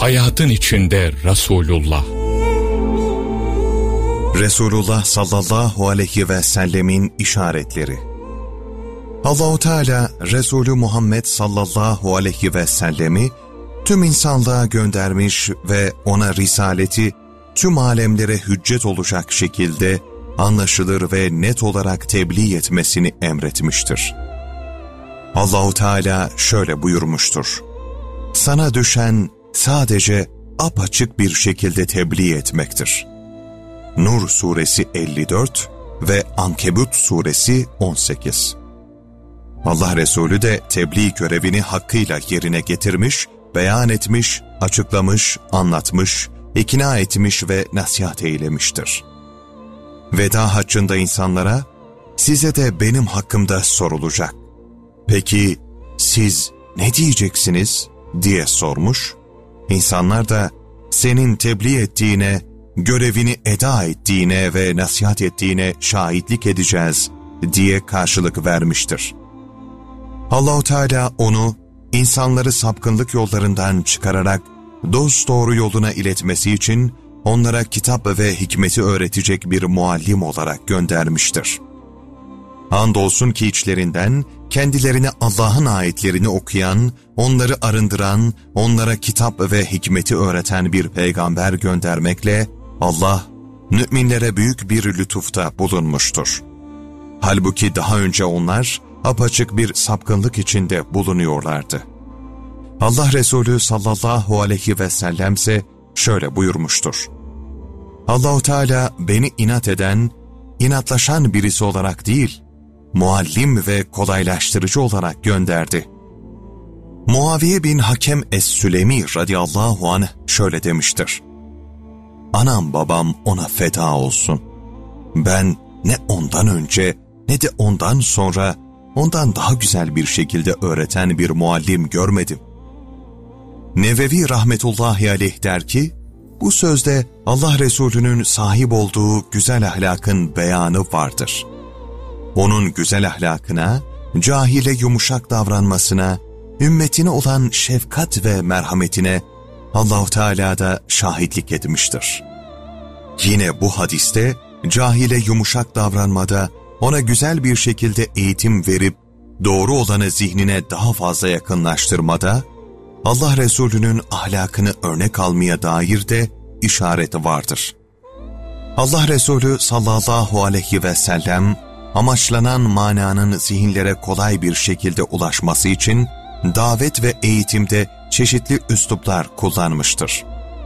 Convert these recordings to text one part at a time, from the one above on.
hayatın içinde Resulullah. Resulullah sallallahu aleyhi ve sellemin işaretleri. Allah-u Teala Resulü Muhammed sallallahu aleyhi ve sellemi tüm insanlığa göndermiş ve ona risaleti tüm alemlere hüccet olacak şekilde anlaşılır ve net olarak tebliğ etmesini emretmiştir. Allah-u Teala şöyle buyurmuştur: sana düşen sadece apaçık bir şekilde tebliğ etmektir. Nur suresi 54 ve Ankebut suresi 18. Allah Resulü de tebliğ görevini hakkıyla yerine getirmiş, beyan etmiş, açıklamış, anlatmış, ikna etmiş ve nasihat eylemiştir. Veda haccında insanlara, size de benim hakkımda sorulacak. Peki siz ne diyeceksiniz diye sormuş. İnsanlar da senin tebliğ ettiğine, görevini eda ettiğine ve nasihat ettiğine şahitlik edeceğiz diye karşılık vermiştir. Allah-u Teala onu insanları sapkınlık yollarından çıkararak dosdoğru yoluna iletmesi için onlara kitap ve hikmeti öğretecek bir muallim olarak göndermiştir. Andolsun ki içlerinden kendilerine Allah'ın ayetlerini okuyan, onları arındıran, onlara kitap ve hikmeti öğreten bir peygamber göndermekle Allah, müminlere büyük bir lütufta bulunmuştur. Halbuki daha önce onlar apaçık bir sapkınlık içinde bulunuyorlardı. Allah Resulü sallallahu aleyhi ve sellem ise şöyle buyurmuştur: Allah-u Teala beni inat eden, inatlaşan birisi olarak değil, muallim ve kolaylaştırıcı olarak gönderdi. Muaviye bin Hakem Es-Sülemi radıyallahu anh şöyle demiştir: anam babam ona feda olsun. Ben ne ondan önce ne de ondan sonra ondan daha güzel bir şekilde öğreten bir muallim görmedim. Nevevi rahmetullahi aleyh der ki, bu sözde Allah Resulü'nün sahip olduğu güzel ahlakın beyanı vardır. Onun güzel ahlakına, cahile yumuşak davranmasına, ümmetine olan şefkat ve merhametine Allah-u Teala da şahitlik etmiştir. Yine bu hadiste cahile yumuşak davranmada, ona güzel bir şekilde eğitim verip doğru olanı zihnine daha fazla yakınlaştırmada, Allah Resulü'nün ahlakını örnek almaya dair de işareti vardır. Allah Resulü sallallahu aleyhi ve sellem, amaçlanan mananın zihinlere kolay bir şekilde ulaşması için davet ve eğitimde çeşitli üsluplar kullanmıştır.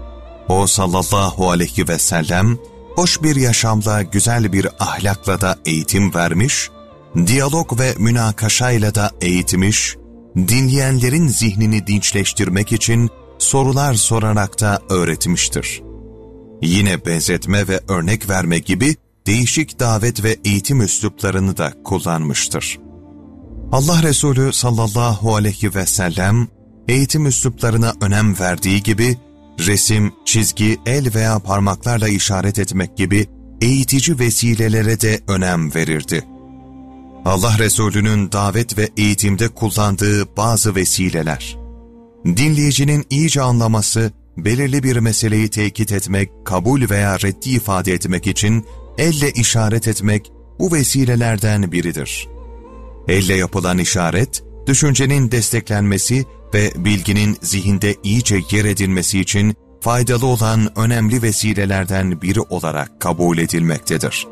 O sallallahu aleyhi ve sellem, hoş bir yaşamla, güzel bir ahlakla da eğitim vermiş, diyalog ve münakaşayla da eğitmiş, dinleyenlerin zihnini dinçleştirmek için sorular sorarak da öğretmiştir. Yine benzetme ve örnek verme gibi değişik davet ve eğitim üsluplarını da kullanmıştır. Allah Resulü sallallahu aleyhi ve sellem, eğitim üsluplarına önem verdiği gibi, resim, çizgi, el veya parmaklarla işaret etmek gibi eğitici vesilelere de önem verirdi. Allah Resulü'nün davet ve eğitimde kullandığı bazı vesileler, dinleyicinin iyice anlaması, belirli bir meseleyi tekit etmek, kabul veya reddi ifade etmek için elle işaret etmek bu vesilelerden biridir. Elle yapılan işaret, düşüncenin desteklenmesi ve bilginin zihinde iyice yer edilmesi için faydalı olan önemli vesilelerden biri olarak kabul edilmektedir.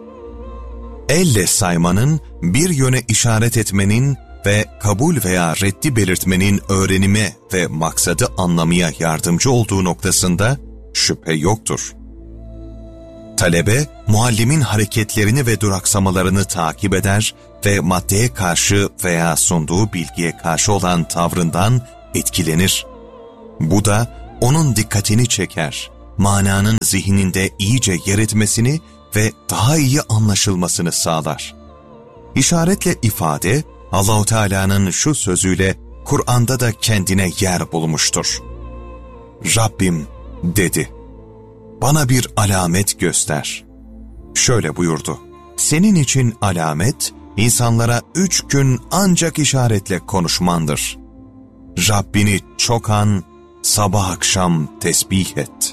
Elle saymanın, bir yöne işaret etmenin ve kabul veya reddi belirtmenin öğrenime ve maksadı anlamaya yardımcı olduğu noktasında şüphe yoktur. Talebe, muallimin hareketlerini ve duraksamalarını takip eder ve maddeye karşı veya sunduğu bilgiye karşı olan tavrından etkilenir. Bu da onun dikkatini çeker, mananın zihninde iyice yer etmesini ve daha iyi anlaşılmasını sağlar. İşaretle ifade, Allah-u Teala'nın şu sözüyle Kur'an'da da kendine yer bulmuştur. Rabbim dedi, bana bir alamet göster. Şöyle buyurdu, senin için alamet, insanlara 3 gün ancak işaretle konuşmandır. Rabbini çok an, sabah akşam tesbih et.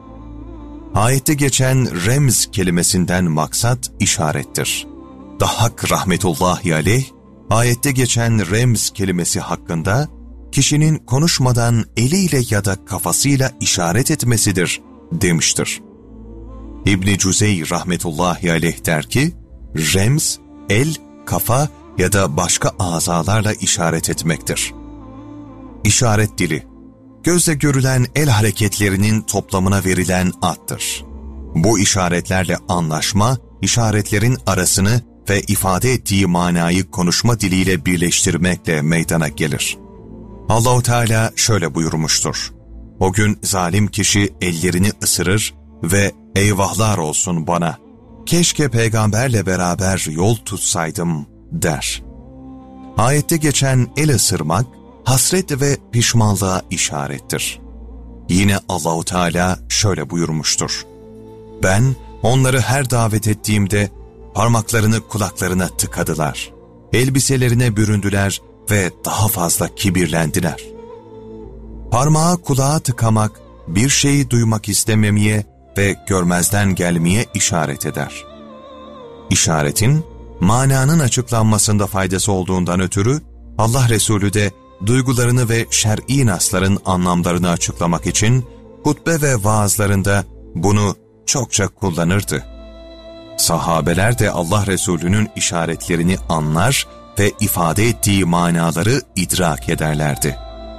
Ayette geçen remz kelimesinden maksat işarettir. Dahhak rahmetullahi aleyh, ayette geçen remz kelimesi hakkında, kişinin konuşmadan eliyle ya da kafasıyla işaret etmesidir demiştir. İbn-i Cüzey rahmetullahi aleyh der ki, remz, el, kafa ya da başka azalarla işaret etmektir. İşaret dili, gözle görülen el hareketlerinin toplamına verilen addır. Bu işaretlerle anlaşma, işaretlerin arasını ve ifade ettiği manayı konuşma diliyle birleştirmekle meydana gelir. Allah-u Teala şöyle buyurmuştur: O gün zalim kişi ellerini ısırır ve eyvahlar olsun bana, keşke peygamberle beraber yol tutsaydım der. Ayette geçen el ısırmak, hasret ve pişmanlığa işarettir. Yine Allah-u Teala şöyle buyurmuştur: Ben onları her davet ettiğimde parmaklarını kulaklarına tıkadılar, elbiselerine büründüler ve daha fazla kibirlendiler. Parmağı kulağa tıkamak, bir şeyi duymak istememeye ve görmezden gelmeye işaret eder. İşaretin, mananın açıklanmasında faydası olduğundan ötürü, Allah Resulü de duygularını ve şer'i nasların anlamlarını açıklamak için hutbe ve vaazlarında bunu çokça kullanırdı. Sahabeler de Allah Resulü'nün işaretlerini anlar ve ifade ettiği manaları idrak ederlerdi.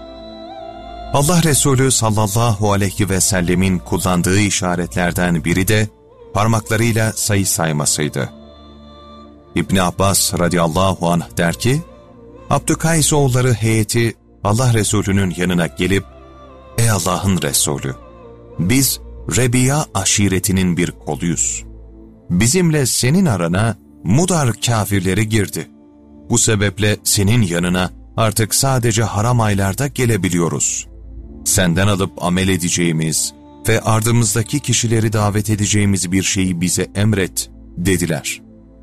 Allah Resulü sallallahu aleyhi ve sellemin kullandığı işaretlerden biri de parmaklarıyla sayı saymasıydı. İbn Abbas radıyallahu anh der ki, Abdükays oğulları heyeti Allah Resulü'nün yanına gelip, Ey Allah'ın Resulü, biz Rebiya aşiretinin bir koluyuz. Bizimle senin arana Mudar kafirleri girdi. Bu sebeple senin yanına artık sadece haram aylarda gelebiliyoruz. Senden alıp amel edeceğimiz ve ardımızdaki kişileri davet edeceğimiz bir şeyi bize emret dediler.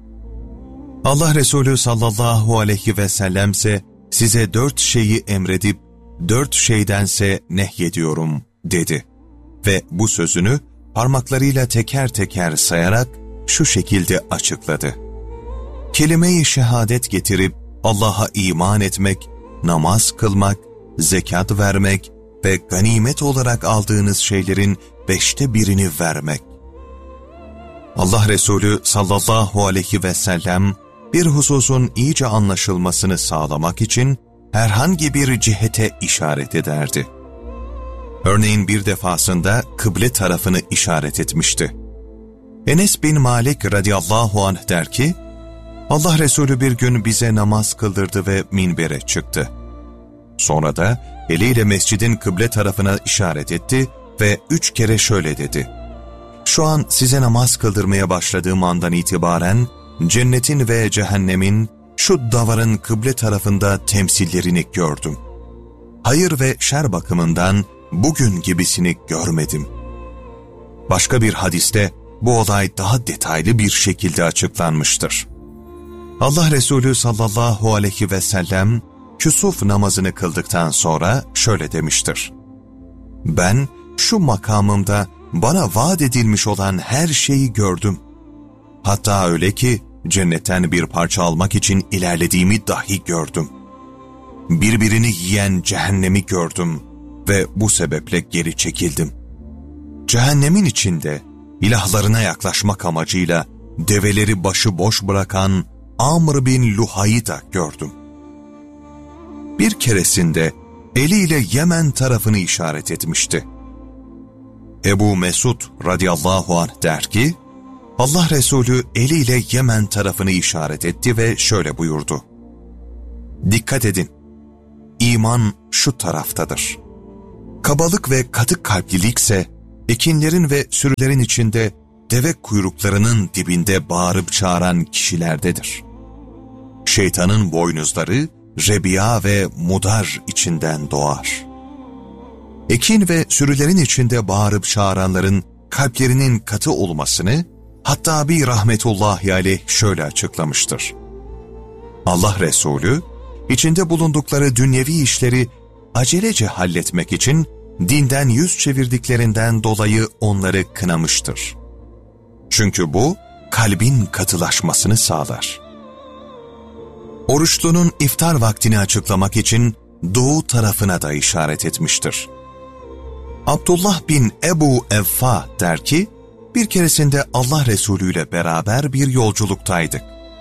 Allah Resulü sallallahu aleyhi ve sellemse size 4 şeyi emredip 4 şeydense nehyediyorum dedi. Ve bu sözünü parmaklarıyla teker teker sayarak şu şekilde açıkladı. Kelime-i şehadet getirip Allah'a iman etmek, namaz kılmak, zekat vermek ve ganimet olarak aldığınız şeylerin 5'te 1'ini vermek. Allah Resulü sallallahu aleyhi ve sellem bir hususun iyice anlaşılmasını sağlamak için herhangi bir cihete işaret ederdi. Örneğin bir defasında kıble tarafını işaret etmişti. Enes bin Malik radıyallahu anh der ki, Allah Resulü bir gün bize namaz kıldırdı ve minbere çıktı. Sonra da eliyle mescidin kıble tarafına işaret etti ve 3 kere şöyle dedi: Şu an size namaz kıldırmaya başladığım andan itibaren cennetin ve cehennemin şu davarın kıble tarafında temsillerini gördüm. Hayır ve şer bakımından bugün gibisini görmedim. Başka bir hadiste bu olay daha detaylı bir şekilde açıklanmıştır. Allah Resulü sallallahu aleyhi ve sellem küsuf namazını kıldıktan sonra şöyle demiştir: Ben şu makamımda bana vaat edilmiş olan her şeyi gördüm. Hatta öyle ki cennetten bir parça almak için ilerlediğimi dahi gördüm. Birbirini yiyen cehennemi gördüm ve bu sebeple geri çekildim. Cehennemin içinde ilahlarına yaklaşmak amacıyla develeri başıboş bırakan Amr bin Luhay'ı da gördüm. Bir keresinde eliyle Yemen tarafını işaret etmişti. Ebu Mesud radıyallahu anh der ki, Allah Resulü eliyle Yemen tarafını işaret etti ve şöyle buyurdu: Dikkat edin, iman şu taraftadır. Kabalık ve katı kalplilikse ekinlerin ve sürülerin içinde deve kuyruklarının dibinde bağırıp çağıran kişilerdedir. Şeytanın boynuzları Rebiya ve Mudar içinden doğar. Ekin ve sürülerin içinde bağırıp çağıranların kalplerinin katı olmasını hatta bir rahmetullahi aleyh şöyle açıklamıştır: Allah Resulü içinde bulundukları dünyevi işleri acelece halletmek için dinden yüz çevirdiklerinden dolayı onları kınamıştır. Çünkü bu, kalbin katılaşmasını sağlar. Oruçlunun iftar vaktini açıklamak için doğu tarafına da işaret etmiştir. Abdullah bin Ebu Evfa der ki, bir keresinde Allah Resulü ile beraber bir yolculuktaydık.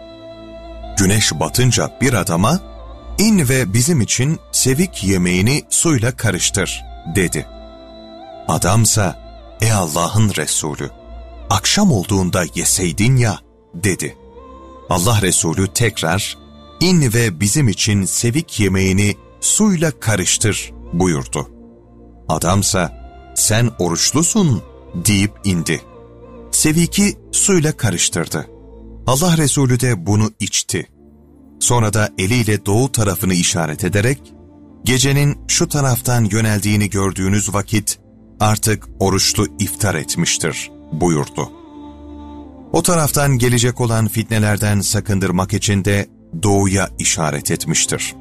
Güneş batınca bir adama, "İn ve bizim için sevik yemeğini suyla karıştır," dedi. Adamsa, "Ey Allah'ın Resulü, akşam olduğunda yeseydin ya," dedi. Allah Resulü tekrar, "İn ve bizim için sevik yemeğini suyla karıştır," buyurdu. Adamsa, "Sen oruçlusun," deyip indi. Seviki suyla karıştırdı. Allah Resulü de bunu içti. Sonra da eliyle doğu tarafını işaret ederek, "Gecenin şu taraftan yöneldiğini gördüğünüz vakit artık oruçlu iftar etmiştir," buyurdu. O taraftan gelecek olan fitnelerden sakındırmak için de doğuya işaret etmiştir.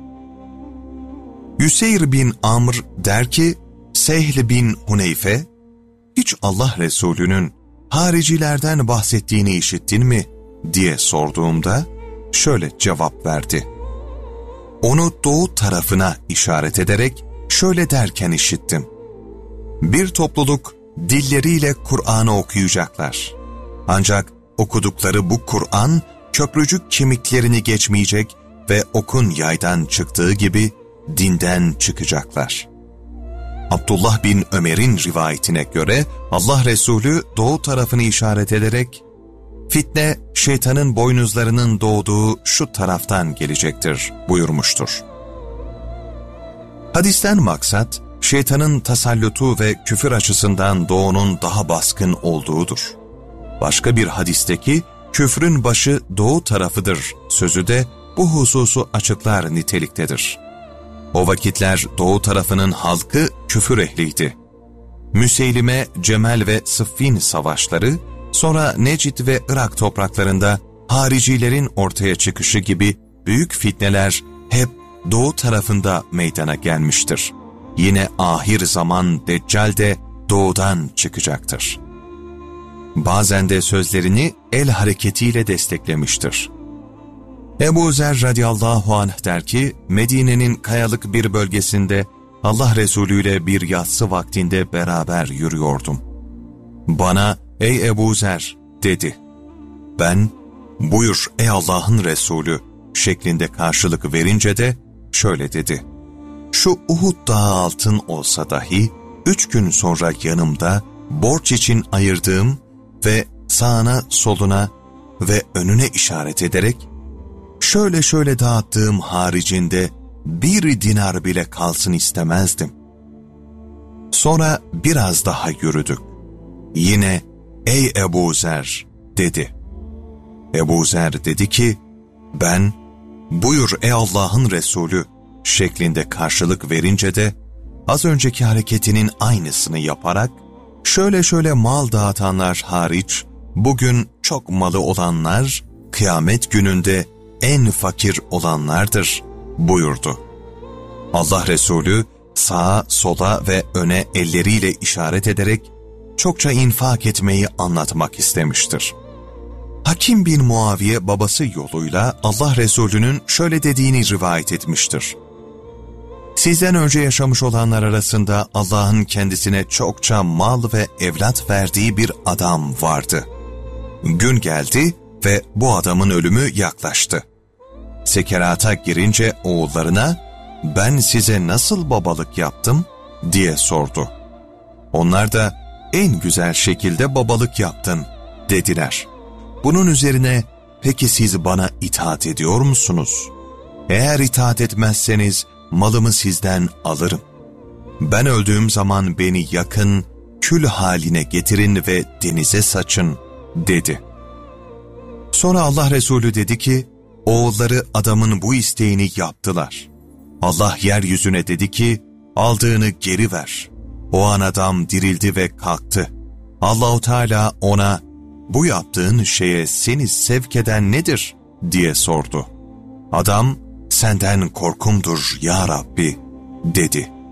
Yüseyr bin Amr der ki, Sehl bin Huneyfe, "Hiç Allah Resulü'nün haricilerden bahsettiğini işittin mi?" diye sorduğumda şöyle cevap verdi. Onu doğu tarafına işaret ederek şöyle derken işittim. "Bir topluluk dilleriyle Kur'an'ı okuyacaklar. Ancak okudukları bu Kur'an köprücük kemiklerini geçmeyecek ve okun yaydan çıktığı gibi dinden çıkacaklar." Abdullah bin Ömer'in rivayetine göre Allah Resulü doğu tarafını işaret ederek, "Fitne şeytanın boynuzlarının doğduğu şu taraftan gelecektir," buyurmuştur. Hadisten maksat, şeytanın tasallutu ve küfür açısından doğunun daha baskın olduğudur. Başka bir hadisteki küfrün başı doğu tarafıdır sözü de bu hususu açıklar niteliktedir. O vakitler doğu tarafının halkı küfür ehliydi. Müseylime, Cemel ve Sıffin savaşları, sonra Necid ve Irak topraklarında haricilerin ortaya çıkışı gibi büyük fitneler hep doğu tarafında meydana gelmiştir. Yine ahir zaman Deccal de doğudan çıkacaktır. Bazen de sözlerini el hareketiyle desteklemiştir. Ebu Zer radıyallahu anh der ki, Medine'nin kayalık bir bölgesinde Allah Resulü ile bir yatsı vaktinde beraber yürüyordum. Bana, "Ey Ebu Zer," dedi. Ben, "Buyur ey Allah'ın Resulü," şeklinde karşılık verince de şöyle dedi. "Şu Uhud dağı altın olsa dahi 3 gün sonra yanımda borç için ayırdığım ve sağına soluna ve önüne işaret ederek şöyle şöyle dağıttığım haricinde 1 dinar bile kalsın istemezdim." Sonra biraz daha yürüdük. Yine, "Ey Ebu Zer," dedi. Ebu Zer dedi ki, ben, "Buyur ey Allah'ın Resulü," şeklinde karşılık verince de az önceki hareketinin aynısını yaparak, "Şöyle şöyle mal dağıtanlar hariç, bugün çok malı olanlar, kıyamet gününde en fakir olanlardır," buyurdu. Allah Resulü sağa, sola ve öne elleriyle işaret ederek çokça infak etmeyi anlatmak istemiştir. Hakim bin Muaviye babası yoluyla Allah Resulü'nün şöyle dediğini rivayet etmiştir. "Sizden önce yaşamış olanlar arasında Allah'ın kendisine çokça mal ve evlat verdiği bir adam vardı. Gün geldi ve bu adamın ölümü yaklaştı. Sekerata girince oğullarına, 'Ben size nasıl babalık yaptım?' diye sordu. Onlar da, 'En güzel şekilde babalık yaptın,' dediler. Bunun üzerine, 'Peki siz bana itaat ediyor musunuz? Eğer itaat etmezseniz malımı sizden alırım. Ben öldüğüm zaman beni yakın, kül haline getirin ve denize saçın,' dedi. Sonra Allah Resulü dedi ki, oğulları adamın bu isteğini yaptılar. Allah yeryüzüne dedi ki, aldığını geri ver. O an adam dirildi ve kalktı. Allah-u Teala ona, bu yaptığın şeye seni sevk eden nedir diye sordu. Adam, senden korkumdur ya Rabbi dedi.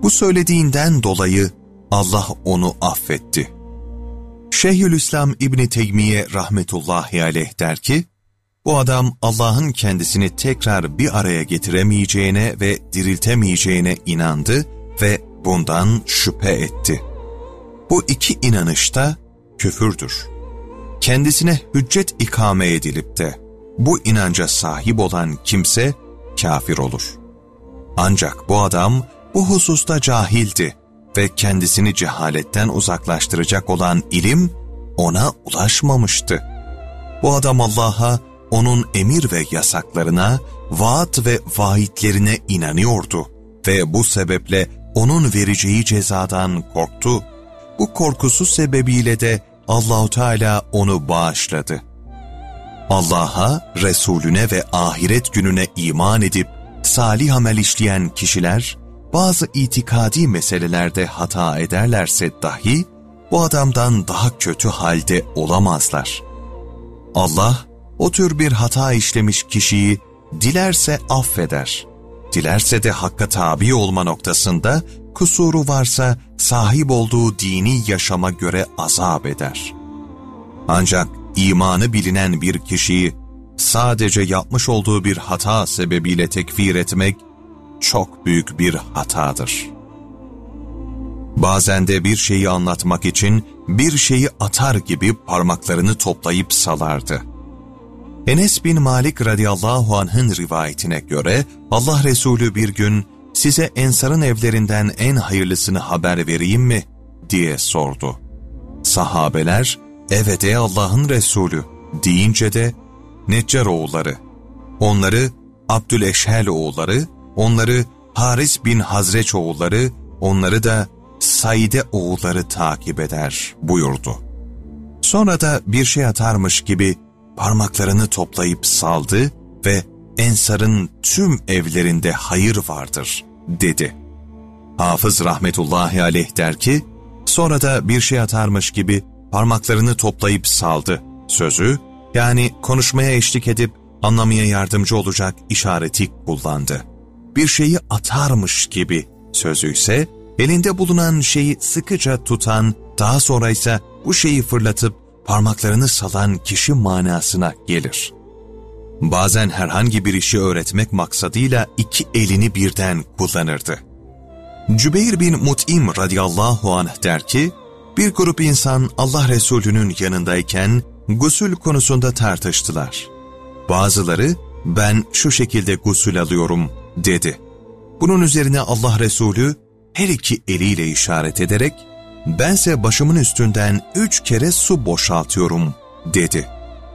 Bu söylediğinden dolayı Allah onu affetti. Şeyhülislam İbn Teymiye rahmetullahi aleyh der ki, bu adam Allah'ın kendisini tekrar bir araya getiremeyeceğine ve diriltemeyeceğine inandı ve bundan şüphe etti. Bu iki inanış da küfürdür. Kendisine hüccet ikame edilip de bu inanca sahip olan kimse kafir olur. Ancak bu adam bu hususta cahildi ve kendisini cehaletten uzaklaştıracak olan ilim ona ulaşmamıştı. Bu adam Allah'a, onun emir ve yasaklarına, vaat ve vaidlerine inanıyordu ve bu sebeple onun vereceği cezadan korktu. Bu korkusu sebebiyle de Allah-u Teala onu bağışladı. Allah'a, Resulüne ve ahiret gününe iman edip salih amel işleyen kişiler, bazı itikadi meselelerde hata ederlerse dahi, bu adamdan daha kötü halde olamazlar. Allah, o tür bir hata işlemiş kişiyi dilerse affeder, dilerse de hakka tabi olma noktasında kusuru varsa sahip olduğu dini yaşama göre azap eder. Ancak imanı bilinen bir kişiyi sadece yapmış olduğu bir hata sebebiyle tekfir etmek çok büyük bir hatadır. Bazen de bir şeyi anlatmak için bir şeyi atar gibi parmaklarını toplayıp salardı. Enes bin Malik radıyallahu anh'ın rivayetine göre Allah Resulü bir gün size Ensar'ın evlerinden en hayırlısını haber vereyim mi diye sordu. Sahabeler evet ey Allah'ın Resulü deyince de Neccar oğulları, onları Abdüleşhel oğulları, onları Haris bin Hazreç oğulları, onları da Saide oğulları takip eder buyurdu. Sonra da bir şey atarmış gibi parmaklarını toplayıp saldı ve Ensar'ın tüm evlerinde hayır vardır dedi. Hafız rahmetullahi aleyh der ki, sonra da bir şey atarmış gibi parmaklarını toplayıp saldı sözü, yani konuşmaya eşlik edip anlamaya yardımcı olacak işareti kullandı. Bir şeyi atarmış gibi sözü ise elinde bulunan şeyi sıkıca tutan, daha sonra ise bu şeyi fırlatıp parmaklarını salan kişi manasına gelir. Bazen herhangi bir işi öğretmek maksadıyla iki elini birden kullanırdı. Cübeyr bin Mut'im radıyallahu anh der ki, bir grup insan Allah Resulü'nün yanındayken gusül konusunda tartıştılar. Bazıları ben şu şekilde gusül alıyorum dedi. Bunun üzerine Allah Resulü her iki eliyle işaret ederek bense başımın üstünden 3 kere su boşaltıyorum dedi.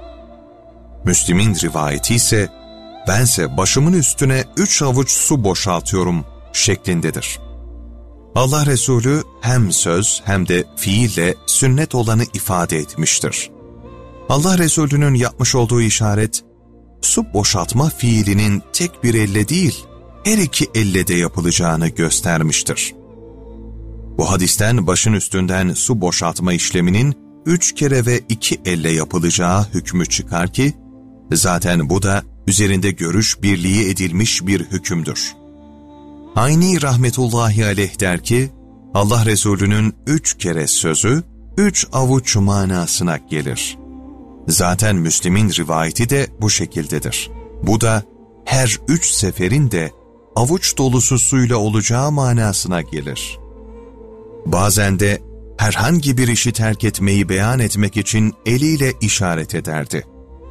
Müslim'in rivayeti ise bense başımın üstüne 3 avuç su boşaltıyorum şeklindedir. Allah Resulü hem söz hem de fiille sünnet olanı ifade etmiştir. Allah Resulü'nün yapmış olduğu işaret, su boşaltma fiilinin tek bir elle değil, her iki elle de yapılacağını göstermiştir. Bu hadisten başın üstünden su boşaltma işleminin 3 kere ve 2 elle yapılacağı hükmü çıkar ki, zaten bu da üzerinde görüş birliği edilmiş bir hükümdür. Ayni rahmetullahi aleyh der ki, Allah Resulü'nün 3 kere sözü 3 avuç manasına gelir. Zaten Müslim'in rivayeti de bu şekildedir. Bu da her 3 seferin de avuç dolusu suyla olacağı manasına gelir. Bazen de herhangi bir işi terk etmeyi beyan etmek için eliyle işaret ederdi.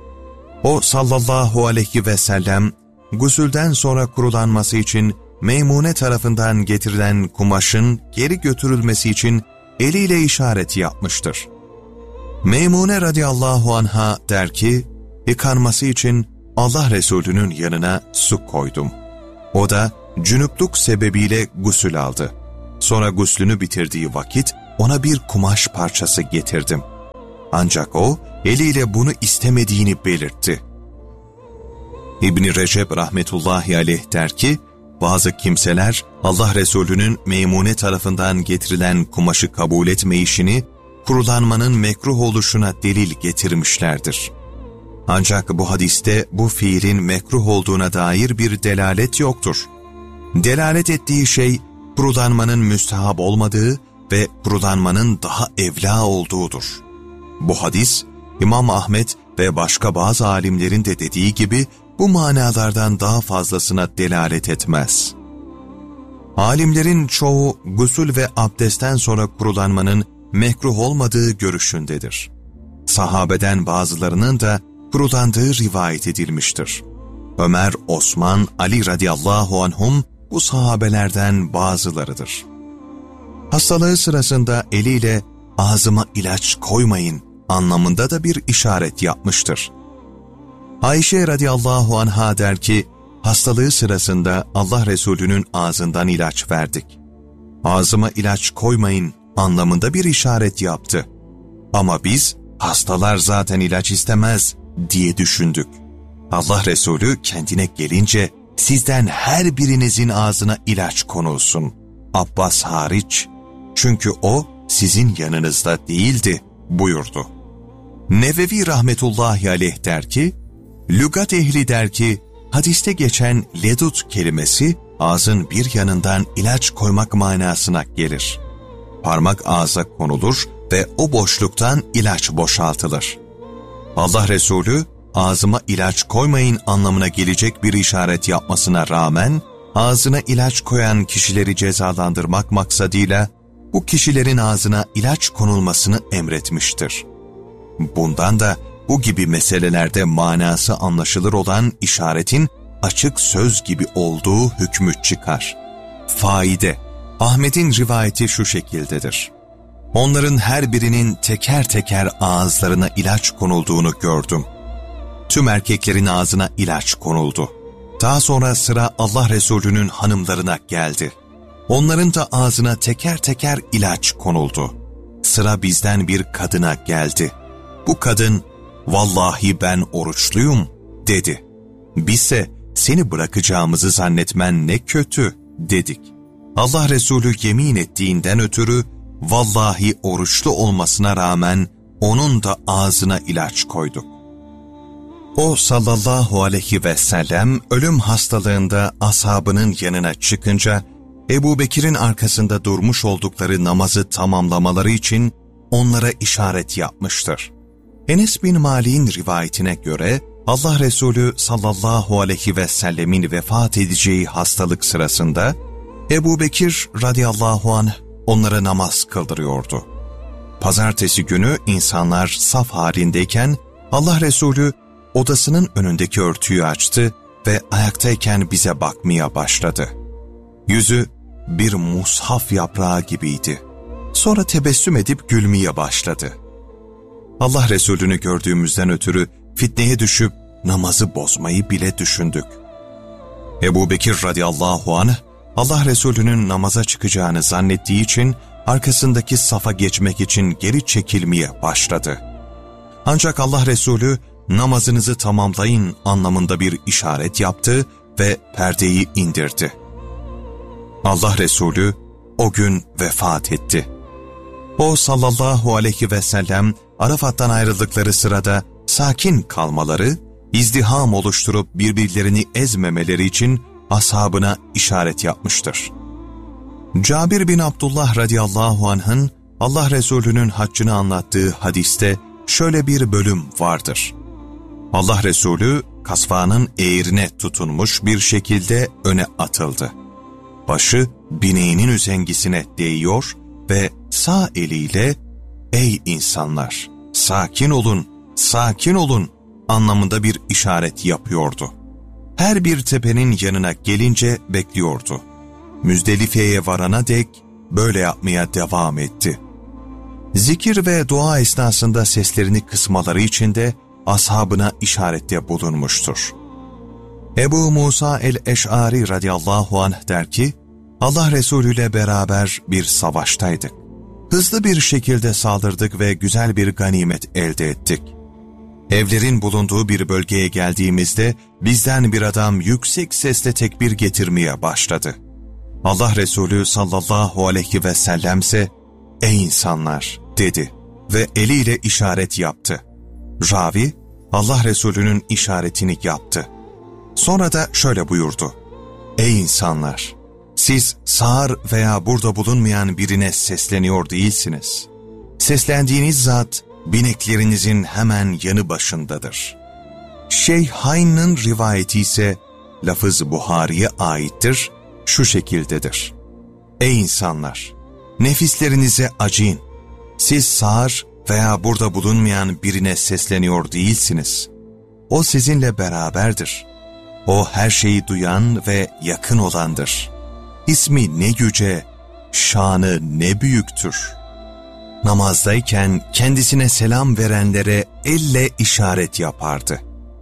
O sallallahu aleyhi ve sellem gusülden sonra kurulanması için Meymune tarafından getirilen kumaşın geri götürülmesi için eliyle işaret yapmıştır. Meymune radıyallahu anha der ki, yıkanması için Allah Resulü'nün yanına su koydum. O da cünüplük sebebiyle gusül aldı. Sonra guslünü bitirdiği vakit ona bir kumaş parçası getirdim. Ancak o eliyle bunu istemediğini belirtti. İbn-i Recep rahmetullahi aleyh der ki, bazı kimseler Allah Resulü'nün Meymune tarafından getirilen kumaşı kabul etmeyişini, kurulanmanın mekruh oluşuna delil getirmişlerdir. Ancak bu hadiste bu fiilin mekruh olduğuna dair bir delalet yoktur. Delalet ettiği şey, kurulanmanın müstehap olmadığı ve kurulanmanın daha evla olduğudur. Bu hadis, İmam Ahmed ve başka bazı alimlerin de dediği gibi bu manalardan daha fazlasına delalet etmez. Alimlerin çoğu gusül ve abdestten sonra kurulanmanın mekruh olmadığı görüşündedir. Sahabeden bazılarının da kurulandığı rivayet edilmiştir. Ömer, Osman, Ali radıyallahu anhum bu sahabelerden bazılarıdır. Hastalığı sırasında eliyle ağzıma ilaç koymayın anlamında da bir işaret yapmıştır. Ayşe radıyallahu anha der ki, hastalığı sırasında Allah Resulü'nün ağzından ilaç verdik. Ağzıma ilaç koymayın anlamında bir işaret yaptı. Ama biz, hastalar zaten ilaç istemez diye düşündük. Allah Resulü kendine gelince, sizden her birinizin ağzına ilaç konulsun, Abbas hariç, çünkü o sizin yanınızda değildi buyurdu. Nevevi rahmetullahi aleyh der ki, lügat ehli der ki, hadiste geçen ledut kelimesi ağzın bir yanından ilaç koymak manasına gelir. Parmak ağza konulur ve o boşluktan ilaç boşaltılır. Allah Resulü ağzıma ilaç koymayın anlamına gelecek bir işaret yapmasına rağmen ağzına ilaç koyan kişileri cezalandırmak maksadıyla bu kişilerin ağzına ilaç konulmasını emretmiştir. Bundan da bu gibi meselelerde manası anlaşılır olan işaretin açık söz gibi olduğu hükmü çıkar. Faide, Ahmet'in rivayeti şu şekildedir. Onların her birinin teker teker ağızlarına ilaç konulduğunu gördüm. Tüm erkeklerin ağzına ilaç konuldu. Daha sonra sıra Allah Resulü'nün hanımlarına geldi. Onların da ağzına teker teker ilaç konuldu. Sıra bizden bir kadına geldi. Bu kadın, vallahi ben oruçluyum dedi. Bizse seni bırakacağımızı zannetmen ne kötü dedik. Allah Resulü yemin ettiğinden ötürü, vallahi oruçlu olmasına rağmen onun da ağzına ilaç koyduk. O sallallahu aleyhi ve sellem ölüm hastalığında ashabının yanına çıkınca, Ebu Bekir'in arkasında durmuş oldukları namazı tamamlamaları için onlara işaret yapmıştır. Enes bin Malik'in rivayetine göre Allah Resulü sallallahu aleyhi ve sellemin vefat edeceği hastalık sırasında Ebu Bekir radıyallahu anh onlara namaz kıldırıyordu. Pazartesi günü insanlar saf halindeyken Allah Resulü odasının önündeki örtüyü açtı ve ayaktayken bize bakmaya başladı. Yüzü bir mushaf yaprağı gibiydi. Sonra tebessüm edip gülmeye başladı. Allah Resulü'nü gördüğümüzden ötürü fitneye düşüp namazı bozmayı bile düşündük. Ebu Bekir radıyallahu anh, Allah Resulü'nün namaza çıkacağını zannettiği için arkasındaki safa geçmek için geri çekilmeye başladı. Ancak Allah Resulü namazınızı tamamlayın anlamında bir işaret yaptı ve perdeyi indirdi. Allah Resulü o gün vefat etti. O sallallahu aleyhi ve sellem Arafat'tan ayrıldıkları sırada sakin kalmaları, izdiham oluşturup birbirlerini ezmemeleri için ashabına işaret yapmıştır. Cabir bin Abdullah radıyallahu anh'ın Allah Resulü'nün haccını anlattığı hadiste şöyle bir bölüm vardır. Allah Resulü kasvanın eğrine tutunmuş bir şekilde öne atıldı. Başı bineğinin üzengisine değiyor ve sağ eliyle "Ey insanlar, sakin olun, sakin olun" anlamında bir işaret yapıyordu. Her bir tepenin yanına gelince bekliyordu. Müzdelife'ye varana dek böyle yapmaya devam etti. Zikir ve dua esnasında seslerini kısmaları için de ashabına işarette bulunmuştur. Ebu Musa el-Eş'ari radıyallahu anh der ki, Allah Resulü ile beraber bir savaştaydık. Hızlı bir şekilde saldırdık ve güzel bir ganimet elde ettik. Evlerin bulunduğu bir bölgeye geldiğimizde bizden bir adam yüksek sesle tekbir getirmeye başladı. Allah Resulü sallallahu aleyhi ve sellemse, "Ey insanlar" dedi ve eliyle işaret yaptı. Ravi, Allah Resulü'nün işaretini yaptı. Sonra da şöyle buyurdu: "Ey insanlar, Siz sağır veya burada bulunmayan birine sesleniyor değilsiniz. Seslendiğiniz zat bineklerinizin hemen yanı başındadır. Şeyhayn'ın rivayeti ise lafız Buhari'ye aittir, şu şekildedir. Ey insanlar! Nefislerinize acıyın. Siz sağır veya burada bulunmayan birine sesleniyor değilsiniz. O sizinle beraberdir. O her şeyi duyan ve yakın olandır. İsmi ne yüce, şanı ne büyüktür. Namazdayken kendisine selam verenlere elle işaret yapardı.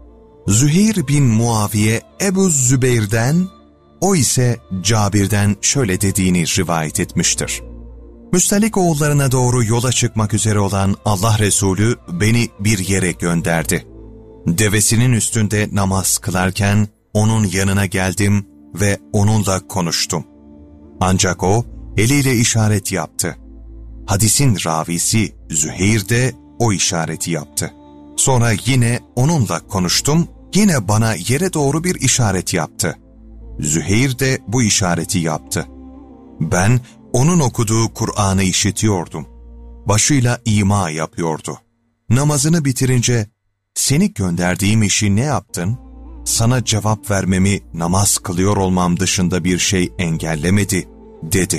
Züheyr bin Muaviye Ebu Zübeyr'den, o ise Cabir'den şöyle dediğini rivayet etmiştir. Müstalik oğullarına doğru yola çıkmak üzere olan Allah Resulü beni bir yere gönderdi. Devesinin üstünde namaz kılarken onun yanına geldim ve onunla konuştum. Ancak o eliyle işaret yaptı. Hadisin ravisi Züheyr de o işareti yaptı. Sonra yine onunla konuştum, yine bana yere doğru bir işaret yaptı. Züheyr de bu işareti yaptı. Ben onun okuduğu Kur'an'ı işitiyordum. Başıyla ima yapıyordu. Namazını bitirince, seni gönderdiğim işi ne yaptın? Sana cevap vermemi namaz kılıyor olmam dışında bir şey engellemedi, dedi.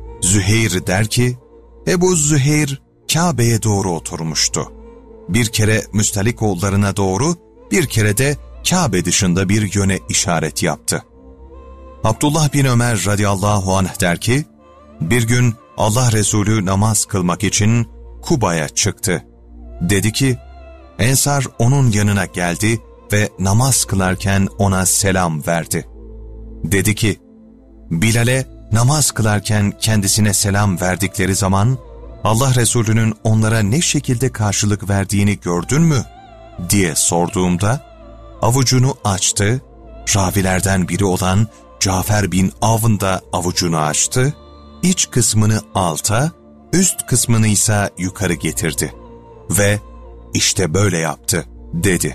Züheyr der ki, Ebu Züheyr Kabe'ye doğru oturmuştu. Bir kere Müstalikoğullarına doğru, bir kere de Kabe dışında bir yöne işaret yaptı. Abdullah bin Ömer radıyallahu anh der ki, bir gün Allah Resulü namaz kılmak için Kuba'ya çıktı. Dedi ki, Ensar onun yanına geldi ve namaz kılarken ona selam verdi. Dedi ki, Bilal'e namaz kılarken kendisine selam verdikleri zaman, Allah Resulü'nün onlara ne şekilde karşılık verdiğini gördün mü? Diye sorduğumda, avucunu açtı, ravilerden biri olan Cafer bin Avn da avucunu açtı, iç kısmını alta, üst kısmını ise yukarı getirdi ve işte böyle yaptı, dedi.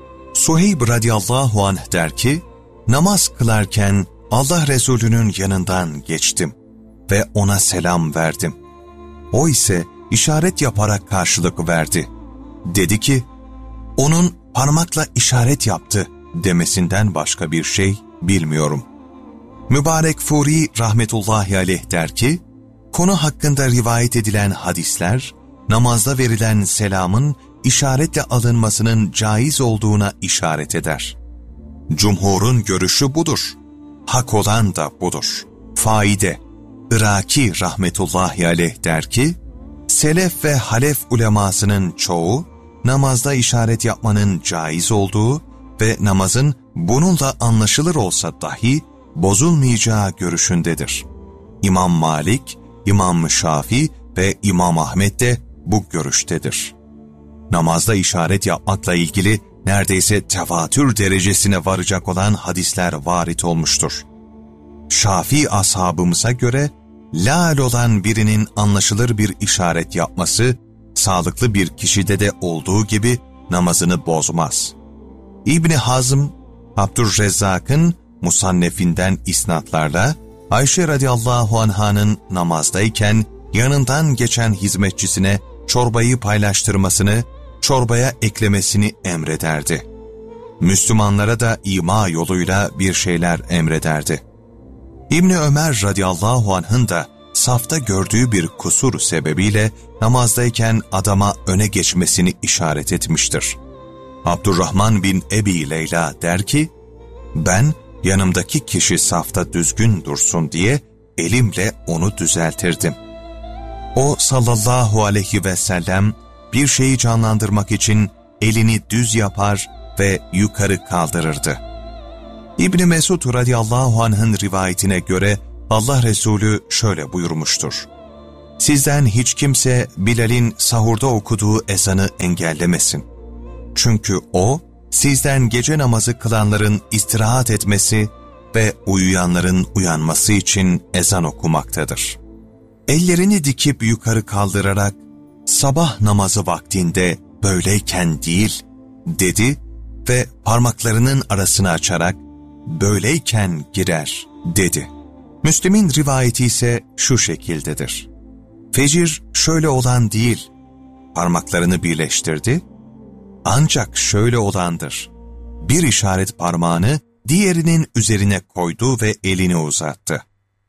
Suheyb radıyallahu anh der ki, namaz kılarken Allah Resulü'nün yanından geçtim ve ona selam verdim. O ise işaret yaparak karşılık verdi. Dedi ki, onun parmakla işaret yaptı demesinden başka bir şey bilmiyorum. Mübarekfuri rahmetullahi aleyh der ki, konu hakkında rivayet edilen hadisler, namazda verilen selamın işaretle alınmasının caiz olduğuna işaret eder. Cumhurun görüşü budur. Hak olan da budur. Faide, Iraki rahmetullahi aleyh der ki, Selef ve Halef ulemasının çoğu, namazda işaret yapmanın caiz olduğu ve namazın bununla anlaşılır olsa dahi bozulmayacağı görüşündedir. İmam Malik, İmam Şafii ve İmam Ahmet de bu görüştedir. Namazda işaret yapmakla ilgili neredeyse tevatür derecesine varacak olan hadisler varit olmuştur. Şafii ashabımıza göre, lal olan birinin anlaşılır bir işaret yapması, sağlıklı bir kişide de olduğu gibi namazını bozmaz. İbni Hazm, Abdurrezzak'ın Musannefinden isnatlarla, Ayşe radıyallahu anh'ın namazdayken yanından geçen hizmetçisine çorbayı paylaştırmasını, çorbaya eklemesini emrederdi. Müslümanlara da ima yoluyla bir şeyler emrederdi. İbni Ömer radıyallahu anh'ın da safta gördüğü bir kusur sebebiyle namazdayken adama öne geçmesini işaret etmiştir. Abdurrahman bin Ebi Leyla der ki, ben yanımdaki kişi safta düzgün dursun diye elimle onu düzeltirdim. O sallallahu aleyhi ve sellem bir şeyi canlandırmak için elini düz yapar ve yukarı kaldırırdı. İbn Mesud radıyallahu anh'ın rivayetine göre Allah Resulü şöyle buyurmuştur. Sizden hiç kimse Bilal'in sahurda okuduğu ezanı engellemesin. Çünkü o, sizden gece namazı kılanların istirahat etmesi ve uyuyanların uyanması için ezan okumaktadır. Ellerini dikip yukarı kaldırarak, sabah namazı vaktinde böyleyken değil, dedi ve parmaklarının arasını açarak, böyleyken girer, dedi. Müslim'in rivayeti ise şu şekildedir. Fecir şöyle olan değil, parmaklarını birleştirdi, ancak şöyle olandır. Bir işaret parmağını diğerinin üzerine koydu ve elini uzattı.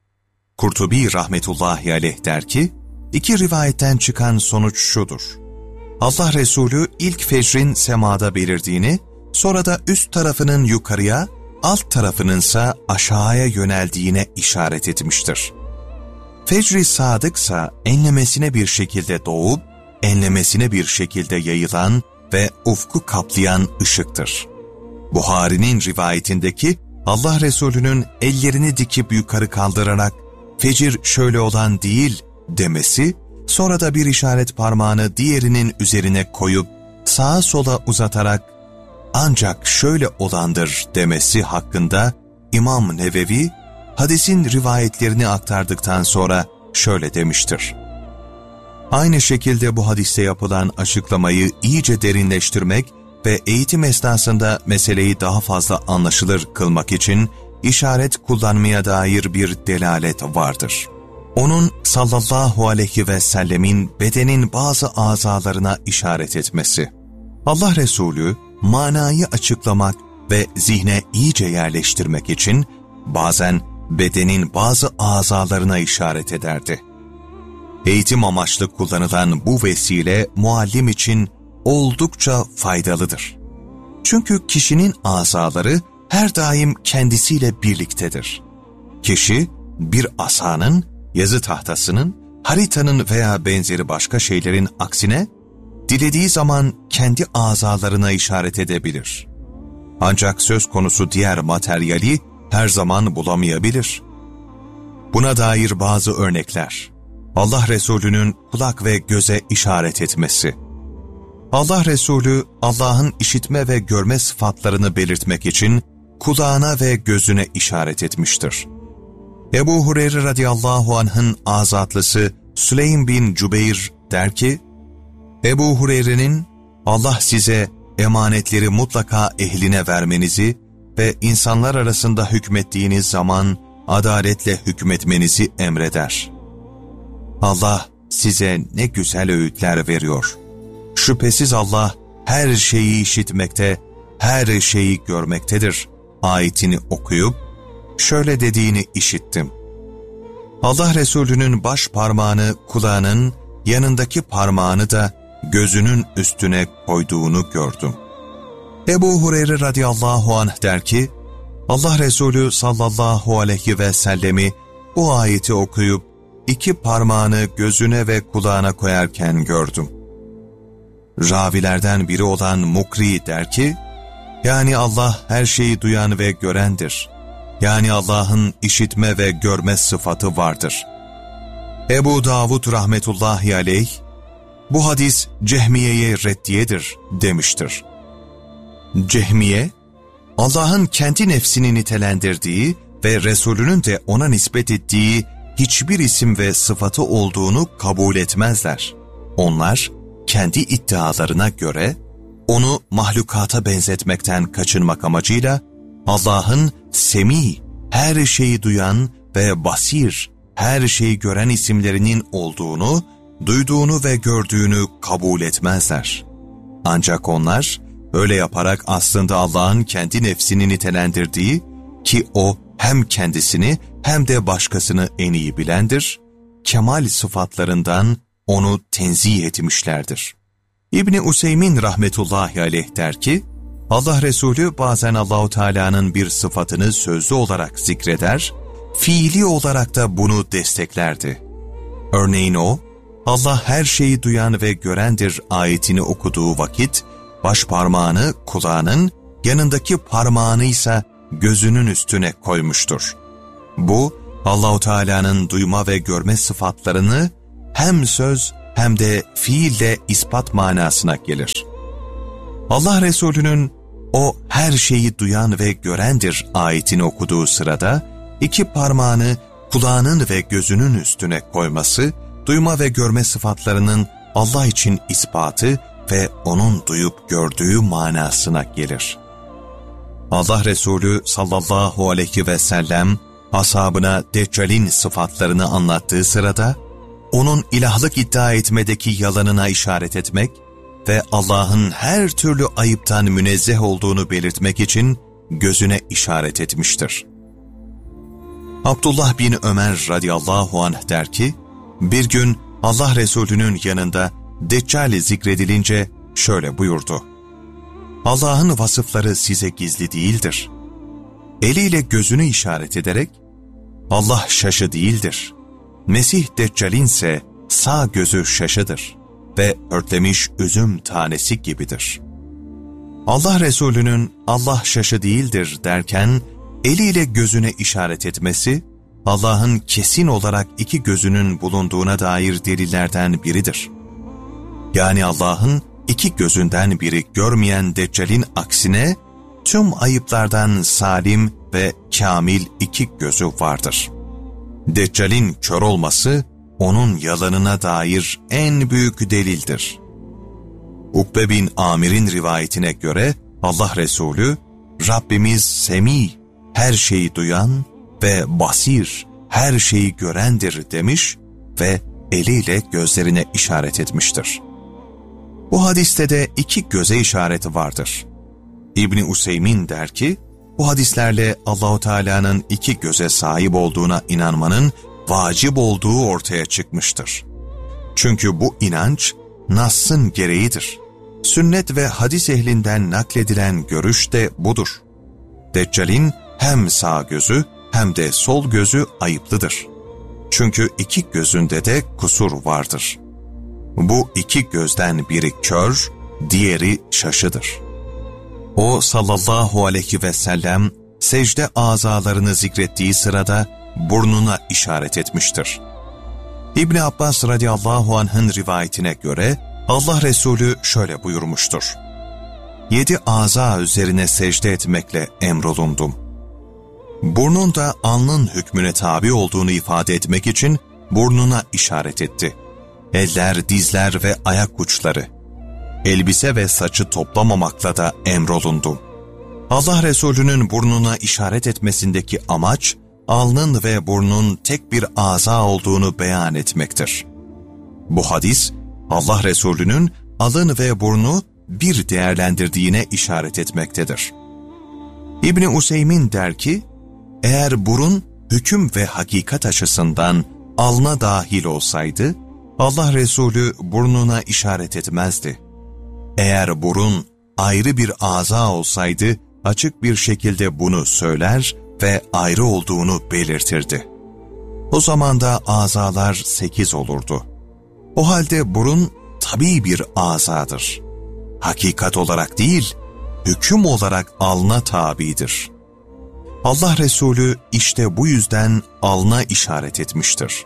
Kurtubi rahmetullahi aleyh der ki, iki rivayetten çıkan sonuç şudur. Allah Resulü ilk fecrin semada belirdiğini, sonra da üst tarafının yukarıya, alt tarafınınsa aşağıya yöneldiğine işaret etmiştir. Fecr-i sadıksa enlemesine bir şekilde doğup, enlemesine bir şekilde yayılan ve ufku kaplayan ışıktır. Buhari'nin rivayetindeki Allah Resulü'nün ellerini dikip yukarı kaldırarak fecir şöyle olan değil demesi, sonra da bir işaret parmağını diğerinin üzerine koyup sağa sola uzatarak ancak şöyle olandır demesi hakkında İmam Nevevi hadisin rivayetlerini aktardıktan sonra şöyle demiştir. Aynı şekilde bu hadiste yapılan açıklamayı iyice derinleştirmek ve eğitim esnasında meseleyi daha fazla anlaşılır kılmak için işaret kullanmaya dair bir delalet vardır. Onun sallallahu aleyhi ve sellemin bedenin bazı azalarına işaret etmesi. Allah Resulü manayı açıklamak ve zihne iyice yerleştirmek için bazen bedenin bazı azalarına işaret ederdi. Eğitim amaçlı kullanılan bu vesile muallim için oldukça faydalıdır. Çünkü kişinin azaları her daim kendisiyle birliktedir. Kişi bir asanın, yazı tahtasının, haritanın veya benzeri başka şeylerin aksine dilediği zaman kendi azalarına işaret edebilir. Ancak söz konusu diğer materyali her zaman bulamayabilir. Buna dair bazı örnekler. Allah Resulü'nün kulak ve göze işaret etmesi. Allah Resulü Allah'ın işitme ve görme sıfatlarını belirtmek için kulağına ve gözüne işaret etmiştir. Ebu Hureyre radıyallahu anh'ın azatlısı Süleym bin Cübeyr der ki, Ebu Hureyre'nin Allah size emanetleri mutlaka ehline vermenizi ve insanlar arasında hükmettiğiniz zaman adaletle hükmetmenizi emreder. Allah size ne güzel öğütler veriyor. Şüphesiz Allah her şeyi işitmekte, her şeyi görmektedir. Ayetini okuyup şöyle dediğini işittim. Allah Resulü'nün baş parmağını kulağının, yanındaki parmağını da gözünün üstüne koyduğunu gördüm. Ebu Hureyre radıyallahu anh der ki, Allah Resulü sallallahu aleyhi ve sellemi bu ayeti okuyup iki parmağını gözüne ve kulağına koyarken gördüm. Ravilerden biri olan Mukri der ki, yani Allah her şeyi duyan ve görendir. Yani Allah'ın işitme ve görme sıfatı vardır. Ebu Davud rahmetullahi aleyh, bu hadis Cehmiye'ye reddiyedir demiştir. Cehmiye, Allah'ın kendi nefsini nitelendirdiği ve Resulünün de ona nispet ettiği hiçbir isim ve sıfatı olduğunu kabul etmezler. Onlar, kendi iddialarına göre, onu mahlukata benzetmekten kaçınmak amacıyla, Allah'ın Semi, her şeyi duyan ve Basir, her şeyi gören isimlerinin olduğunu, duyduğunu ve gördüğünü kabul etmezler. Ancak onlar, öyle yaparak aslında Allah'ın kendi nefsini nitelendirdiği, ki o hem kendisini hem de başkasını en iyi bilendir, kemal sıfatlarından onu tenzih etmişlerdir. İbni Useymin rahmetullahi aleyh der ki, Allah Resulü bazen Allahu Teala'nın bir sıfatını sözlü olarak zikreder, fiili olarak da bunu desteklerdi. Örneğin o, Allah her şeyi duyan ve görendir ayetini okuduğu vakit, baş parmağını kulağının, yanındaki parmağını ise gözünün üstüne koymuştur. Bu, Allah-u Teala'nın duyma ve görme sıfatlarını hem söz hem de fiille ispat manasına gelir. Allah Resulü'nün o her şeyi duyan ve görendir ayetini okuduğu sırada iki parmağını kulağının ve gözünün üstüne koyması, duyma ve görme sıfatlarının Allah için ispatı ve onun duyup gördüğü manasına gelir. Allah Resulü sallallahu aleyhi ve sellem ashabına Deccal'in sıfatlarını anlattığı sırada, onun ilahlık iddia etmedeki yalanına işaret etmek ve Allah'ın her türlü ayıptan münezzeh olduğunu belirtmek için gözüne işaret etmiştir. Abdullah bin Ömer radıyallahu anh der ki, bir gün Allah Resulü'nün yanında Deccal zikredilince şöyle buyurdu: Allah'ın vasıfları size gizli değildir. Eliyle gözünü işaret ederek, Allah şaşı değildir. Mesih Deccal'in ise sağ gözü şaşıdır ve örtlemiş üzüm tanesi gibidir. Allah Resulü'nün Allah şaşı değildir derken, eliyle gözüne işaret etmesi, Allah'ın kesin olarak iki gözünün bulunduğuna dair delillerden biridir. Yani Allah'ın iki gözünden biri görmeyen Deccal'in aksine, tüm ayıplardan salim ve kamil iki gözü vardır. Deccal'in kör olması, onun yalanına dair en büyük delildir. Ukbe bin Amir'in rivayetine göre, Allah Resulü, Rabbimiz Semi, her şeyi duyan ve Basir, her şeyi görendir demiş ve eliyle gözlerine işaret etmiştir. Bu hadiste de iki göze işareti vardır. İbni Useymin der ki, bu hadislerle Allah-u Teala'nın iki göze sahip olduğuna inanmanın vacip olduğu ortaya çıkmıştır. Çünkü bu inanç, Nass'ın gereğidir. Sünnet ve hadis ehlinden nakledilen görüş de budur. Deccal'in hem sağ gözü hem de sol gözü ayıplıdır. Çünkü iki gözünde de kusur vardır. Bu iki gözden biri kör, diğeri şaşıdır. O sallallahu aleyhi ve sellem secde azalarını zikrettiği sırada burnuna işaret etmiştir. İbni Abbas radıyallahu anh'ın rivayetine göre Allah Resulü şöyle buyurmuştur: 7 aza üzerine secde etmekle emrolundum. Burnun da alnın hükmüne tabi olduğunu ifade etmek için burnuna işaret etti. Eller, dizler ve ayak uçları, elbise ve saçı toplamamakla da emrolundum. Allah Resulü'nün burnuna işaret etmesindeki amaç, alnın ve burnun tek bir aza olduğunu beyan etmektir. Bu hadis, Allah Resulü'nün alın ve burnu bir değerlendirdiğine işaret etmektedir. İbni Useymin der ki, eğer burun hüküm ve hakikat açısından alna dahil olsaydı, Allah Resulü burnuna işaret etmezdi. Eğer burun ayrı bir aza olsaydı, açık bir şekilde bunu söyler ve ayrı olduğunu belirtirdi. O zaman da azalar 8 olurdu. O halde burun tabii bir azadır. Hakikat olarak değil, hüküm olarak alna tabidir. Allah Resulü işte bu yüzden alna işaret etmiştir.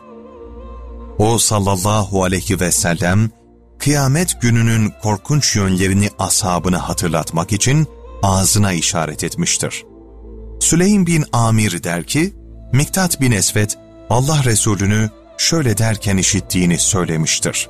O sallallahu aleyhi ve sellem, kıyamet gününün korkunç yönlerini ashabına hatırlatmak için ağzına işaret etmiştir. Süleym bin Amir der ki, Miktat bin Esved, Allah Resulü'nü şöyle derken işittiğini söylemiştir.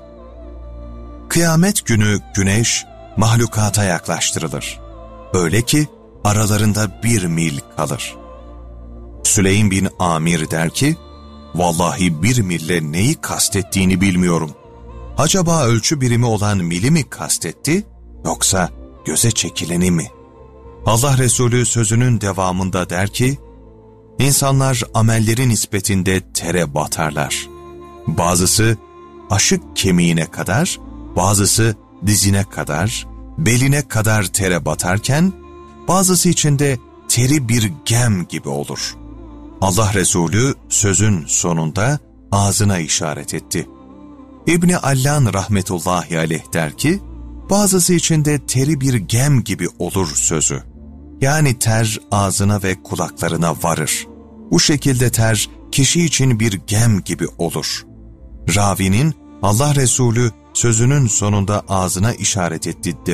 Kıyamet günü güneş mahlukata yaklaştırılır. Öyle ki aralarında 1 mil kalır. Süleym bin Amir der ki, vallahi 1 mille neyi kastettiğini bilmiyorum. Acaba ölçü birimi olan mili mi kastetti, yoksa göze çekileni mi? Allah Resulü sözünün devamında der ki, İnsanlar amelleri nispetinde tere batarlar. Bazısı aşık kemiğine kadar, bazısı dizine kadar, beline kadar tere batarken, bazısı için de teri bir gem gibi olur. Allah Resulü sözün sonunda ağzına işaret etti. İbni Allan rahmetullahi aleyh der ki, bazısı için de teri bir gem gibi olur sözü. Yani ter ağzına ve kulaklarına varır. Bu şekilde ter kişi için bir gem gibi olur. Ravinin Allah Resulü sözünün sonunda ağzına işaret etti